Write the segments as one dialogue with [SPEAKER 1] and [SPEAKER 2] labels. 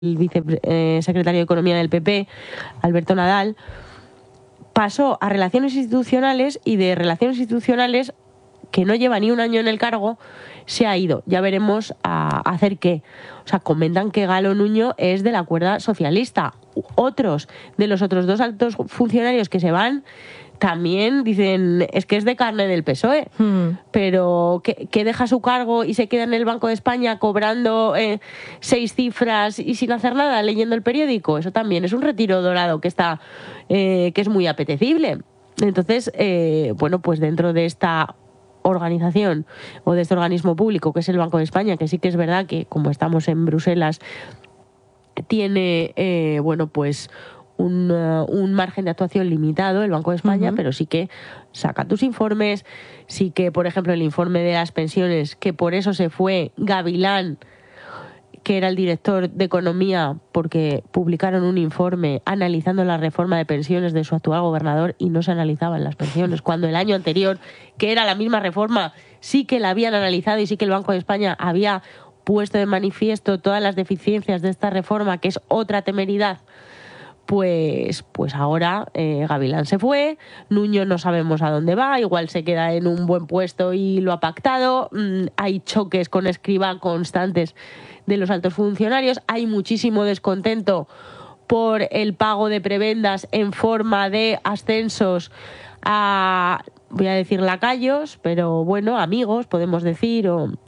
[SPEAKER 1] vicesecretario de Economía del PP, Alberto Nadal, pasó a Relaciones Institucionales y de Relaciones Institucionales, que no lleva ni un año en el cargo, se ha ido. Ya veremos a hacer qué. O sea, comentan que Galo Nuño es de la cuerda socialista. Otros de los otros dos altos funcionarios que se van también dicen, es que es de carne del PSOE, pero que deja su cargo y se queda en el Banco de España cobrando 6 cifras y sin hacer nada, leyendo el periódico. Eso también es un retiro dorado que es muy apetecible. Entonces, bueno, pues dentro de esta organización o de este organismo público que es el Banco de España, que sí que es verdad que como estamos en Bruselas tiene bueno, pues un margen de actuación limitado, el Banco de España, pero sí que saca tus informes, sí que, por ejemplo, el informe de las pensiones, que por eso se fue Gavilán, que era el director de Economía, porque publicaron un informe analizando la reforma de pensiones de su actual gobernador y no se analizaban las pensiones, cuando el año anterior, que era la misma reforma, sí que la habían analizado y sí que el Banco de España había puesto de manifiesto todas las deficiencias de esta reforma, que es otra temeridad. Pues ahora Gavilán se fue, Nuño no sabemos a dónde va, igual se queda en un buen puesto y lo ha pactado, hay choques con Escrivá constantes de los altos funcionarios, hay muchísimo descontento por el pago de prebendas en forma de ascensos a, voy a decir lacayos, pero bueno, amigos, podemos decir,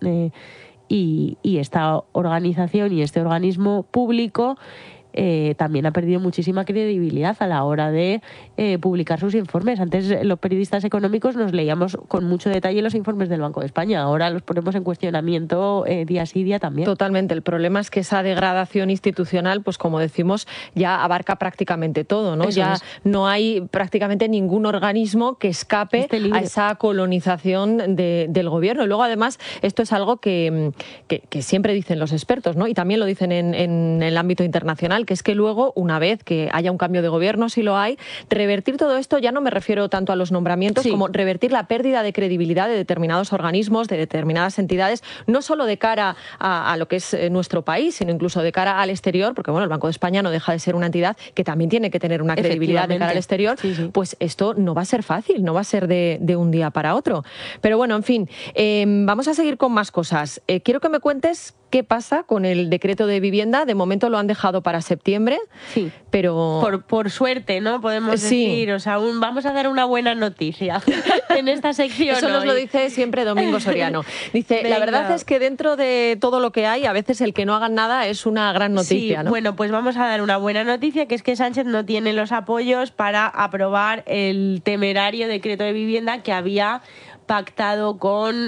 [SPEAKER 1] y esta organización y este organismo público también ha perdido muchísima credibilidad a la hora de publicar sus informes. Antes los periodistas económicos nos leíamos con mucho detalle los informes del Banco de España, ahora los ponemos en cuestionamiento día sí día también.
[SPEAKER 2] Totalmente, el problema es que esa degradación institucional, pues como decimos, ya abarca prácticamente todo, ¿no? Ya no hay prácticamente ningún organismo que escape a esa colonización del gobierno. Y luego además esto es algo que siempre dicen los expertos, ¿no? Y también lo dicen en el ámbito internacional, que es que luego, una vez que haya un cambio de gobierno, si lo hay, revertir todo esto, ya no me refiero tanto a los nombramientos, como revertir la pérdida de credibilidad de determinados organismos, de determinadas entidades, no solo de cara a lo que es nuestro país, sino incluso de cara al exterior, porque bueno, el Banco de España no deja de ser una entidad que también tiene que tener una credibilidad de cara al exterior, pues esto no va a ser fácil, no va a ser de un día para otro. Pero bueno, en fin, vamos a seguir con más cosas. Quiero que me cuentes qué pasa con el decreto de vivienda. De momento lo han dejado para septiembre, pero...
[SPEAKER 1] Por suerte, ¿no? Podemos decir, o sea, vamos a dar una buena noticia en esta sección.
[SPEAKER 2] Eso nos lo dice siempre Domingo Soriano. Dice, la verdad es que dentro de todo lo que hay, a veces el que no hagan nada es una gran noticia, ¿no?
[SPEAKER 1] Bueno, pues vamos a dar una buena noticia, que es que Sánchez no tiene los apoyos para aprobar el temerario decreto de vivienda que había pactado con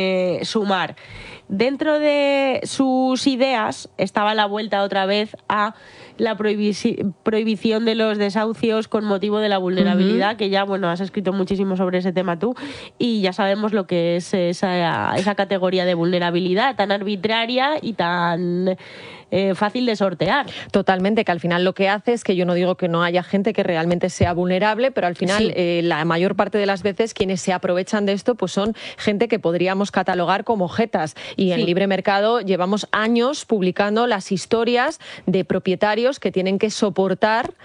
[SPEAKER 1] Sumar. Dentro de sus ideas estaba la vuelta otra vez a la prohibición de los desahucios con motivo de la vulnerabilidad, que ya, bueno, has escrito muchísimo sobre ese tema tú, y ya sabemos lo que es esa categoría de vulnerabilidad tan arbitraria y tan fácil de sortear.
[SPEAKER 2] Totalmente, que al final lo que hace es que yo no digo que no haya gente que realmente sea vulnerable, pero al final la mayor parte de las veces quienes se aprovechan de esto pues son gente que podríamos catalogar como jetas, y en Libre Mercado llevamos años publicando las historias de propietarios que tienen que soportar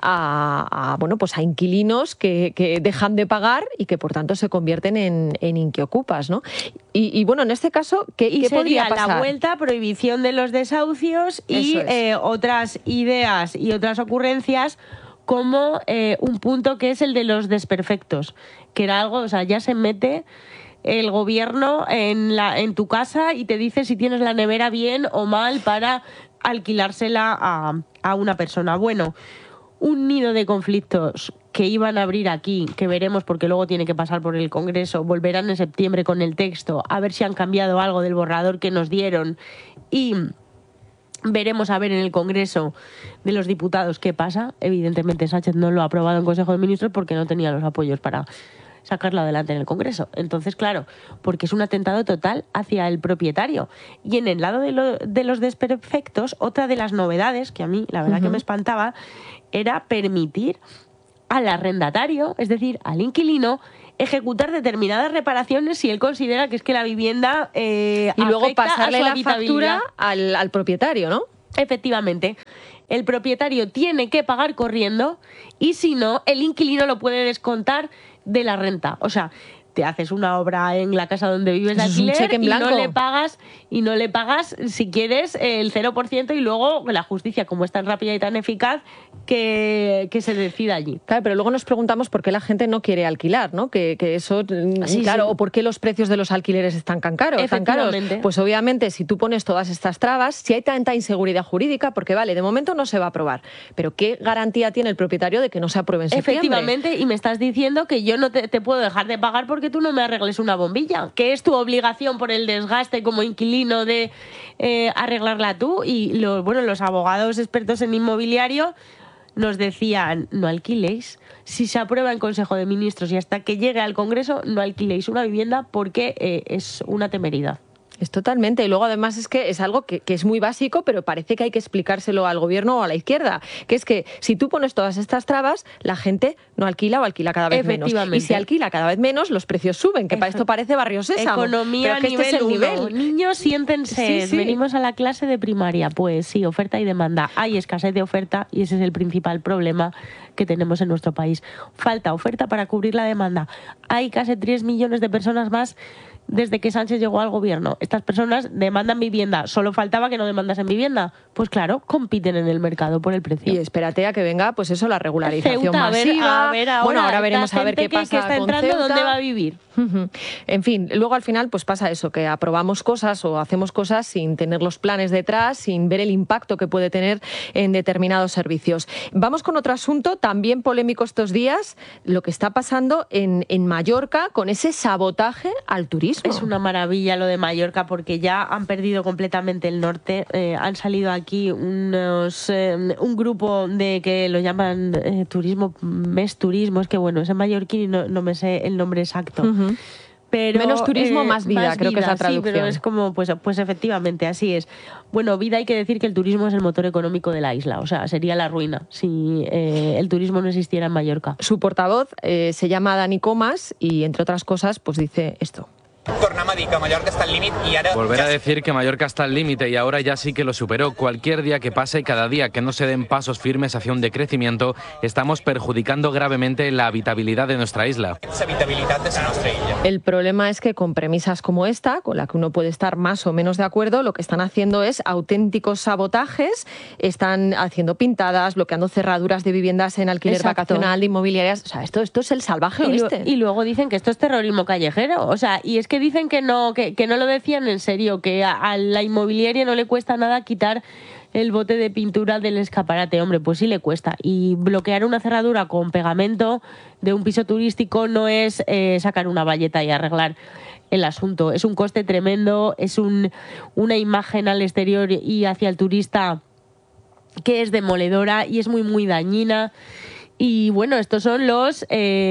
[SPEAKER 2] bueno, pues a inquilinos que dejan de pagar y que por tanto se convierten en inquiocupas, ¿no? Y bueno, en este caso, ¿qué podría pasar?
[SPEAKER 1] La vuelta, prohibición de los desahucios y otras ideas y otras ocurrencias, como un punto que es el de los desperfectos, que era algo, o sea, ya se mete el gobierno en tu casa y te dice si tienes la nevera bien o mal para alquilársela a una persona. Bueno, un nido de conflictos que iban a abrir aquí, que veremos porque luego tiene que pasar por el Congreso, volverán en septiembre con el texto, a ver si han cambiado algo del borrador que nos dieron, y veremos a ver en el Congreso de los Diputados qué pasa. Evidentemente Sánchez no lo ha aprobado en Consejo de Ministros porque no tenía los apoyos para sacarlo adelante en el Congreso. Entonces, claro, porque es un atentado total hacia el propietario. Y en el lado de los desperfectos, otra de las novedades, que a mí la verdad que me espantaba, era permitir al arrendatario, es decir, al inquilino, ejecutar determinadas reparaciones si él considera que es que la vivienda
[SPEAKER 2] y luego pasarle la factura al propietario, ¿no?
[SPEAKER 1] Efectivamente, el propietario tiene que pagar corriendo y si no, el inquilino lo puede descontar de la renta. O sea, te haces una obra en la casa donde vives de alquiler y no le pagas, si quieres, el 0% y luego la justicia, como es tan rápida y tan eficaz, que se decida allí.
[SPEAKER 2] Claro, pero luego nos preguntamos por qué la gente no quiere alquilar, ¿no? Que eso,
[SPEAKER 1] sí,
[SPEAKER 2] claro,
[SPEAKER 1] sí.
[SPEAKER 2] O por qué los precios de los alquileres están tan caros. Pues obviamente, si tú pones todas estas trabas, si hay tanta inseguridad jurídica, porque vale, de momento no se va a aprobar, pero ¿qué garantía tiene el propietario de que no se apruebe en septiembre?
[SPEAKER 1] Efectivamente, y me estás diciendo que yo no te puedo dejar de pagar porque tú no me arregles una bombilla, que es tu obligación por el desgaste como inquilino de arreglarla tú. Y los abogados expertos en inmobiliario nos decían, no alquiléis. Si se aprueba en Consejo de Ministros y hasta que llegue al Congreso, no alquiléis una vivienda porque es una temeridad.
[SPEAKER 2] Es totalmente. Y luego además es que es algo que es muy básico, pero parece que hay que explicárselo al gobierno o a la izquierda, que es que si tú pones todas estas trabas, la gente no alquila o alquila cada vez menos. Y si alquila cada vez menos, los precios suben, que para esto parece Barrio Sésamo.
[SPEAKER 1] Economía
[SPEAKER 2] pero
[SPEAKER 1] nivel 1. Niños, siéntense. Sí. Venimos a la clase de primaria. Pues sí, oferta y demanda. Hay escasez de oferta y ese es el principal problema que tenemos en nuestro país. Falta oferta para cubrir la demanda. Hay casi 3 millones de personas más desde que Sánchez llegó al gobierno. Estas personas demandan vivienda. Solo faltaba que no demandasen vivienda. Pues claro, compiten en el mercado por el precio.
[SPEAKER 2] Y espérate a que venga, pues eso, la regularización masiva. Ahora veremos a ver qué pasa
[SPEAKER 1] que está entrando,
[SPEAKER 2] con Ceuta.
[SPEAKER 1] ¿Dónde va a vivir?
[SPEAKER 2] En fin, luego al final pues pasa eso, que aprobamos cosas o hacemos cosas sin tener los planes detrás, sin ver el impacto que puede tener en determinados servicios. Vamos con otro asunto también polémico estos días, lo que está pasando en Mallorca con ese sabotaje al turismo.
[SPEAKER 1] Es una maravilla lo de Mallorca porque ya han perdido completamente el norte. Han salido aquí un grupo de que lo llaman turismo, mes turismo, es que bueno, es en mallorquín y no me sé el nombre exacto. Pero,
[SPEAKER 2] menos turismo, más vida, creo que es la traducción.
[SPEAKER 1] Sí, pero es como, pues efectivamente, así es. Bueno, vida, hay que decir que el turismo es el motor económico de la isla, o sea, sería la ruina si el turismo no existiera en Mallorca.
[SPEAKER 2] Su portavoz se llama Dani Comas y, entre otras cosas, pues dice esto.
[SPEAKER 3] Tornem a dir que Mallorca està al límit y ahora...
[SPEAKER 4] Volver a decir que Mallorca está al límite y ahora ya sí que lo superó. Cualquier día que pase y cada día que no se den pasos firmes hacia un decrecimiento, estamos perjudicando gravemente la habitabilidad de nuestra isla.
[SPEAKER 3] Habitabilitat de la nostra illa.
[SPEAKER 2] El problema es que con premisas como esta, con la que uno puede estar más o menos de acuerdo, lo que están haciendo es auténticos sabotajes, están haciendo pintadas, bloqueando cerraduras de viviendas en alquiler vacacional, de inmobiliarias. O sea, esto es el salvaje oeste.
[SPEAKER 1] Y luego dicen que esto es terrorismo callejero. O sea, y es que dicen que no lo decían en serio, que a la inmobiliaria no le cuesta nada quitar el bote de pintura del escaparate. Hombre, pues sí le cuesta. Y bloquear una cerradura con pegamento de un piso turístico no es sacar una bayeta y arreglar el asunto. Es un coste tremendo, es una imagen al exterior y hacia el turista que es demoledora y es muy, muy dañina. Y bueno, estos son los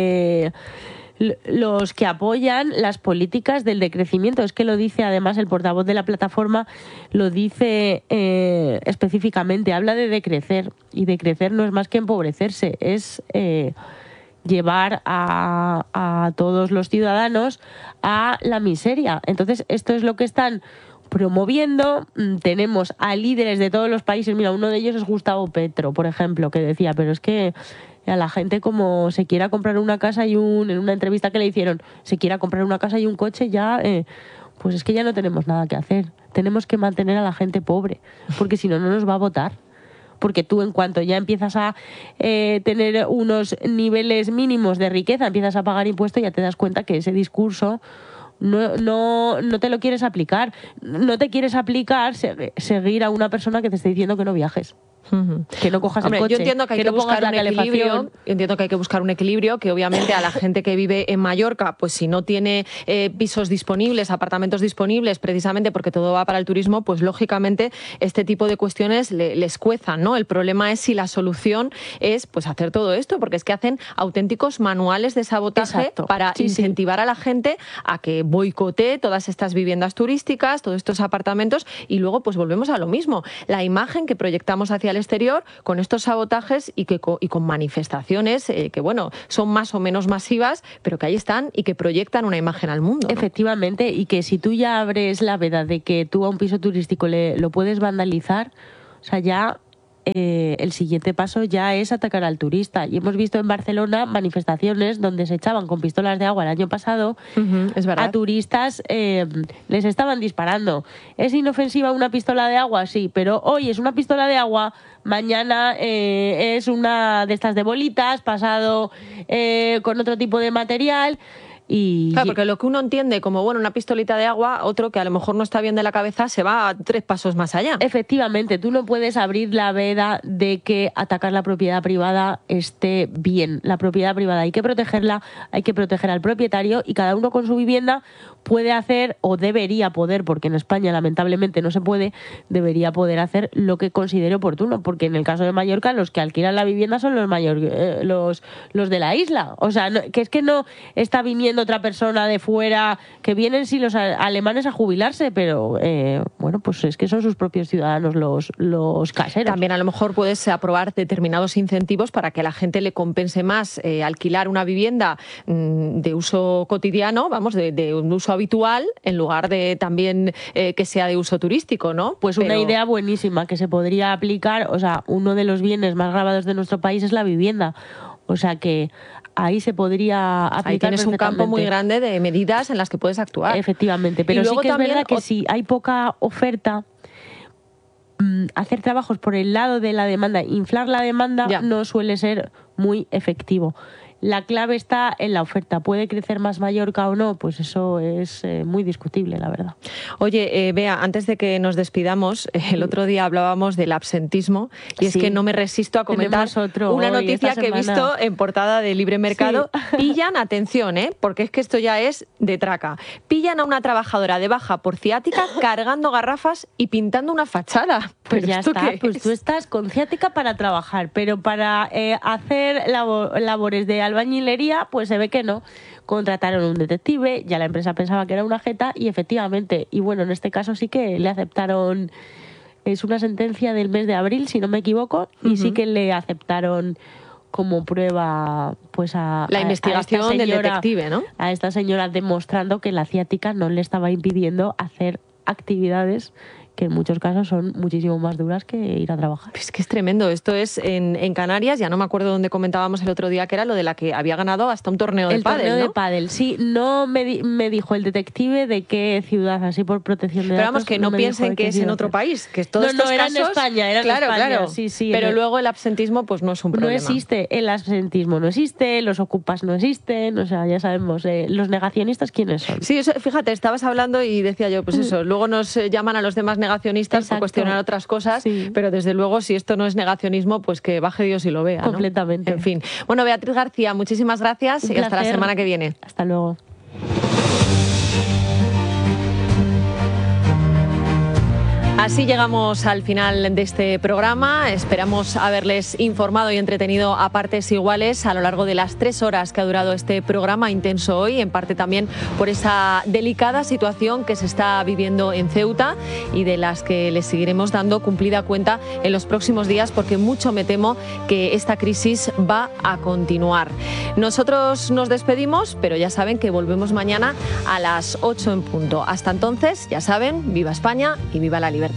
[SPEAKER 1] que apoyan las políticas del decrecimiento. Es que lo dice además el portavoz de la plataforma, lo dice específicamente, habla de decrecer, y decrecer no es más que empobrecerse, es llevar a todos los ciudadanos a la miseria. Entonces esto es lo que están promoviendo. Tenemos a líderes de todos los países, mira, uno de ellos es Gustavo Petro, por ejemplo, que decía, pero es que a la gente, como se quiera comprar una casa en una entrevista que le hicieron, se quiera comprar una casa y un coche, ya pues es que ya no tenemos nada que hacer. Tenemos que mantener a la gente pobre, porque si no, no nos va a votar. Porque tú, en cuanto ya empiezas a tener unos niveles mínimos de riqueza, empiezas a pagar impuestos, ya te das cuenta que ese discurso no te lo quieres aplicar. No te quieres aplicar seguir a una persona que te esté diciendo que no viajes. Que no cojas el coche,
[SPEAKER 2] yo entiendo que hay que buscar un equilibrio. Entiendo que hay que buscar un equilibrio, que obviamente a la gente que vive en Mallorca, pues si no tiene pisos disponibles, apartamentos disponibles, precisamente porque todo va para el turismo, pues lógicamente este tipo de cuestiones les cuezan, ¿no? El problema es si la solución es pues hacer todo esto, porque es que hacen auténticos manuales de sabotaje para incentivar a la gente a que boicotee todas estas viviendas turísticas, todos estos apartamentos, y luego pues volvemos a lo mismo. La imagen que proyectamos hacia el exterior con estos sabotajes y con manifestaciones que, bueno, son más o menos masivas, pero que ahí están y que proyectan una imagen al mundo, ¿no?
[SPEAKER 1] Efectivamente, y que si tú ya abres la veda de que tú a un piso turístico lo puedes vandalizar, O sea, ya el siguiente paso ya es atacar al turista. Y hemos visto en Barcelona manifestaciones donde se echaban con pistolas de agua el año pasado
[SPEAKER 2] es verdad.
[SPEAKER 1] a turistas, les estaban disparando. ¿Es inofensiva una pistola de agua? Sí, pero hoy es una pistola de agua, mañana es una de estas de bolitas, pasado con otro tipo de material. Y
[SPEAKER 2] claro, porque lo que uno entiende como, bueno, una pistolita de agua, otro que a lo mejor no está bien de la cabeza se va 3 pasos más allá.
[SPEAKER 1] Efectivamente, tú no puedes abrir la veda de que atacar la propiedad privada esté bien. La propiedad privada hay que protegerla, hay que proteger al propietario y cada uno con su vivienda puede hacer o debería poder, porque en España lamentablemente no se puede, debería poder hacer lo que considere oportuno, porque en el caso de Mallorca los que alquilan la vivienda son los de la isla. O sea, que es que no está viniendo otra persona de fuera, que vienen sí los alemanes a jubilarse, pero bueno, pues es que son sus propios ciudadanos los caseros.
[SPEAKER 2] También a lo mejor puedes aprobar determinados incentivos para que a la gente le compense más alquilar una vivienda de uso cotidiano, vamos, de un uso habitual, en lugar de también que sea de uso turístico, ¿no?
[SPEAKER 1] Pues una idea buenísima que se podría aplicar. O sea, uno de los bienes más grabados de nuestro país es la vivienda. O sea que ahí se podría aplicar.
[SPEAKER 2] Ahí tienes un campo muy grande de medidas en las que puedes actuar.
[SPEAKER 1] Efectivamente, pero sí que es verdad que si hay poca oferta, hacer trabajos por el lado de la demanda, inflar la demanda, no suele ser muy efectivo. La clave está en la oferta. ¿Puede crecer más Mallorca o no? Pues eso es muy discutible, la verdad.
[SPEAKER 2] Oye, Bea, antes de que nos despidamos, el otro día hablábamos del absentismo y es que no me resisto a comentar una noticia que he visto en portada de Libre Mercado. Sí. Pillan, atención, porque es que esto ya es de traca, pillan a una trabajadora de baja por ciática cargando garrafas y pintando una fachada.
[SPEAKER 1] Pues ya está, pues tú estás con ciática para trabajar, pero para hacer labores de albañilería, pues se ve que no. Contrataron un detective, ya la empresa pensaba que era una jeta y efectivamente, y bueno, en este caso sí que le aceptaron, es una sentencia del mes de abril, si no me equivoco, y sí que le aceptaron como prueba pues a
[SPEAKER 2] la investigación del detective, ¿no?
[SPEAKER 1] A esta señora, demostrando que la ciática no le estaba impidiendo hacer actividades que en muchos casos son muchísimo más duras que ir a trabajar.
[SPEAKER 2] Es que es tremendo. Esto es en Canarias, ya no me acuerdo dónde comentábamos el otro día, que era lo de la que había ganado hasta un torneo de pádel, ¿no?
[SPEAKER 1] El torneo de pádel, sí. No me dijo el detective de qué ciudad, así por protección de datos.
[SPEAKER 2] Pero vamos, que no piensen que es en otro país, que todos estos
[SPEAKER 1] era
[SPEAKER 2] casos...
[SPEAKER 1] en España, era en España.
[SPEAKER 2] Claro.
[SPEAKER 1] Sí,
[SPEAKER 2] pero luego el absentismo pues no es un problema.
[SPEAKER 1] No existe, el absentismo no existe, los ocupas no existen, o sea, ya sabemos, los negacionistas, ¿quiénes son?
[SPEAKER 2] Sí, eso, fíjate, estabas hablando y decía yo, pues eso, luego nos llaman a los demás negacionistas. Exacto. Cuestionar otras cosas, pero desde luego si esto no es negacionismo, pues que baje Dios y lo vea, ¿no?
[SPEAKER 1] Completamente.
[SPEAKER 2] En fin. Bueno, Beatriz García, muchísimas gracias y hasta la semana que viene.
[SPEAKER 1] Hasta luego.
[SPEAKER 2] Así llegamos al final de este programa. Esperamos haberles informado y entretenido a partes iguales a lo largo de las 3 horas que ha durado este programa intenso hoy, en parte también por esa delicada situación que se está viviendo en Ceuta y de las que les seguiremos dando cumplida cuenta en los próximos días, porque mucho me temo que esta crisis va a continuar. Nosotros nos despedimos, pero ya saben que volvemos mañana a las 8 en punto. Hasta entonces, ya saben, viva España y viva la libertad.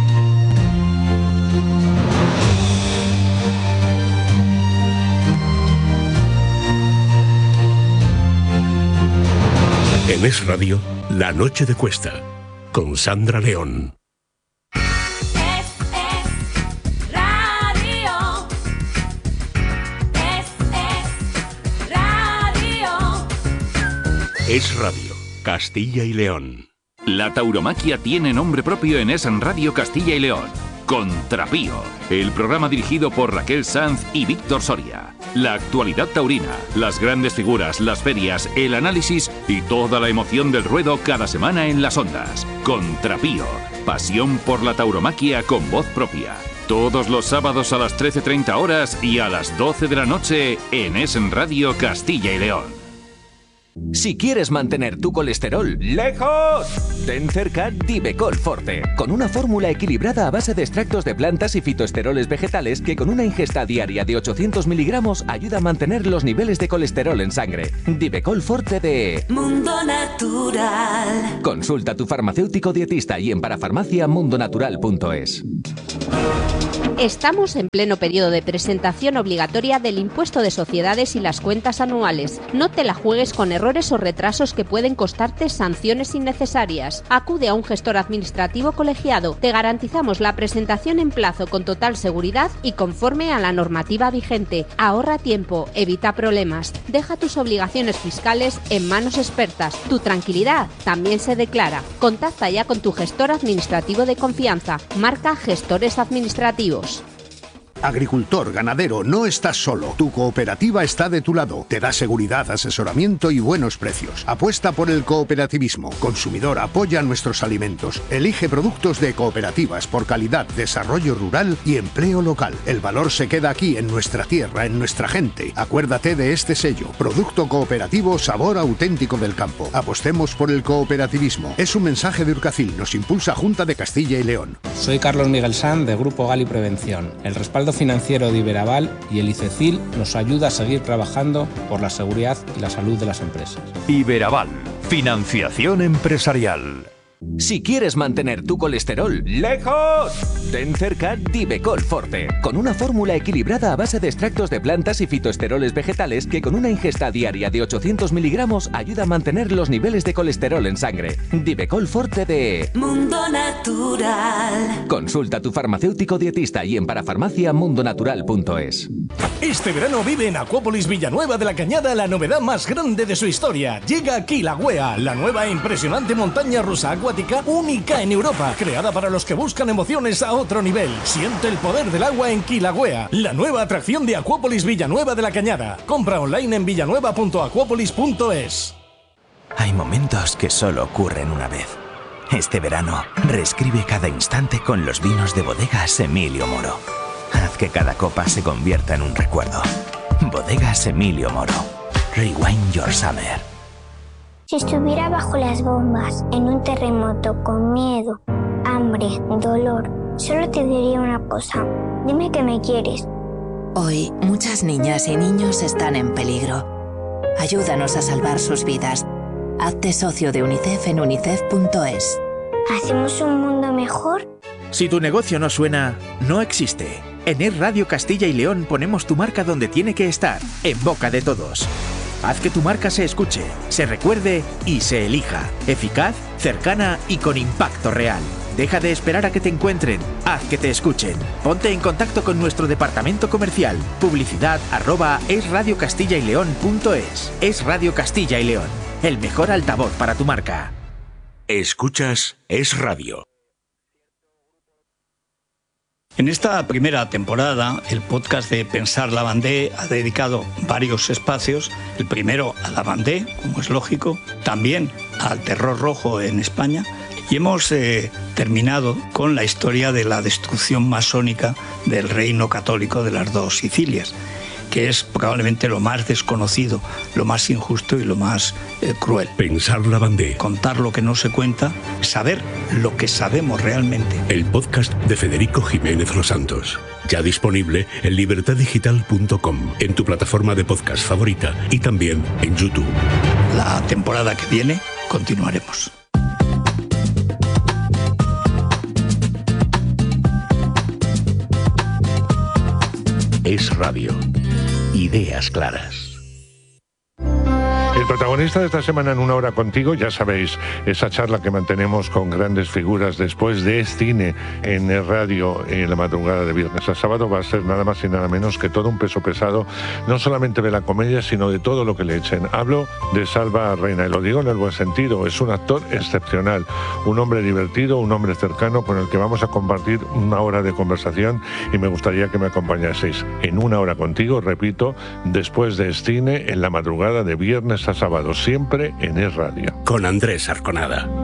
[SPEAKER 5] En Es Radio, La Noche de Cuesta, con Sandra León. Es Radio, Castilla y León.
[SPEAKER 6] La tauromaquia tiene nombre propio en Es Radio Castilla y León. Contrapío, el programa dirigido por Raquel Sanz y Víctor Soria. La actualidad taurina, las grandes figuras, las ferias, el análisis y toda la emoción del ruedo cada semana en las ondas. Contrapío, pasión por la tauromaquia con voz propia. Todos los sábados a las 13:30 horas y a las 12 de la noche en Es Radio Castilla y León.
[SPEAKER 7] Si quieres mantener tu colesterol lejos, ten cerca Divecol Forte, con una fórmula equilibrada a base de extractos de plantas y fitoesteroles vegetales que con una ingesta diaria de 800 miligramos ayuda a mantener los niveles de colesterol en sangre. Divecol Forte de
[SPEAKER 8] Mundo Natural.
[SPEAKER 7] Consulta a tu farmacéutico dietista y en parafarmaciamundonatural.es.
[SPEAKER 9] Estamos en pleno periodo de presentación obligatoria del impuesto de sociedades y las cuentas anuales. No te la juegues con errores o retrasos que pueden costarte sanciones innecesarias. Acude a un gestor administrativo colegiado. Te garantizamos la presentación en plazo con total seguridad y conforme a la normativa vigente. Ahorra tiempo, evita problemas. Deja tus obligaciones fiscales en manos expertas. Tu tranquilidad también se declara. Contacta ya con tu gestor administrativo de confianza. Marca Gestores Administrativos.
[SPEAKER 10] Agricultor, ganadero, no estás solo. Tu cooperativa está de tu lado. Te da seguridad, asesoramiento y buenos precios. Apuesta por el cooperativismo. Consumidor, apoya nuestros alimentos. Elige productos de cooperativas por calidad, desarrollo rural y empleo local. El valor se queda aquí, en nuestra tierra, en nuestra gente. Acuérdate de este sello. Producto cooperativo, sabor auténtico del campo. Apostemos por el cooperativismo. Es un mensaje de Urcacil. Nos impulsa Junta de Castilla y León.
[SPEAKER 11] Soy Carlos Miguel Sanz, de Grupo Gali Prevención. El respaldo financiero de Iberaval y el ICECIL nos ayuda a seguir trabajando por la seguridad y la salud de las empresas.
[SPEAKER 6] Iberaval, financiación empresarial.
[SPEAKER 7] Si quieres mantener tu colesterol lejos, ten cerca Divecol Forte, con una fórmula equilibrada a base de extractos de plantas y fitoesteroles vegetales que con una ingesta diaria de 800 miligramos ayuda a mantener los niveles de colesterol en sangre. Divecol Forte de
[SPEAKER 8] Mundo Natural.
[SPEAKER 7] Consulta a tu farmacéutico dietista y en parafarmaciamundonatural.es.
[SPEAKER 12] Este verano vive en Acuópolis Villanueva de la Cañada la novedad más grande de su historia. Llega Kilauea, la nueva e impresionante montaña rusa acuática única en Europa, creada para los que buscan emociones a otro nivel. Siente el poder del agua en Kilauea, la nueva atracción de Acuópolis Villanueva de la Cañada. Compra online en villanueva.acuópolis.es.
[SPEAKER 13] Hay momentos que solo ocurren una vez. Este verano, reescribe cada instante con los vinos de Bodegas Emilio Moro. Haz que cada copa se convierta en un recuerdo. Bodegas Emilio Moro. Rewind your summer.
[SPEAKER 14] Si estuviera bajo las bombas, en un terremoto, con miedo, hambre, dolor, solo te diría una cosa. Dime que me quieres.
[SPEAKER 15] Hoy, muchas niñas y niños están en peligro. Ayúdanos a salvar sus vidas. Hazte socio de UNICEF en unicef.es.
[SPEAKER 14] ¿Hacemos un mundo mejor?
[SPEAKER 16] Si tu negocio no suena, no existe. En Es Radio Castilla y León ponemos tu marca donde tiene que estar, en boca de todos. Haz que tu marca se escuche, se recuerde y se elija. Eficaz, cercana y con impacto real. Deja de esperar a que te encuentren. Haz que te escuchen. Ponte en contacto con nuestro departamento comercial. Publicidad@esradiocastillayleon.es. Es Radio Castilla y León. El mejor altavoz para tu marca.
[SPEAKER 5] Escuchas Es Radio.
[SPEAKER 17] En esta primera temporada, el podcast de Pensar la Vendée ha dedicado varios espacios. El primero a la Vendée, como es lógico, también al terror rojo en España. Y hemos terminado con la historia de la destrucción masónica del reino católico de las dos Sicilias, que es probablemente lo más desconocido, lo más injusto y lo más cruel.
[SPEAKER 5] Pensar la Vendée.
[SPEAKER 17] Contar lo que no se cuenta, saber lo que sabemos realmente.
[SPEAKER 5] El podcast de Federico Jiménez Los Santos. Ya disponible en libertaddigital.com, en tu plataforma de podcast favorita y también en YouTube.
[SPEAKER 17] La temporada que viene continuaremos.
[SPEAKER 5] Es Radio. Ideas claras.
[SPEAKER 18] El protagonista de esta semana en Una Hora Contigo, ya sabéis, esa charla que mantenemos con grandes figuras después de cine en el radio en la madrugada de viernes a sábado, va a ser nada más y nada menos que todo un peso pesado, no solamente de la comedia, sino de todo lo que le echen. Hablo de Salva Reina, y lo digo en el buen sentido, es un actor excepcional, un hombre divertido, un hombre cercano con el que vamos a compartir una hora de conversación y me gustaría que me acompañaseis en Una Hora Contigo, repito, después de cine en la madrugada de viernes a sábado, siempre en Es Radio.
[SPEAKER 5] Con Andrés Arconada.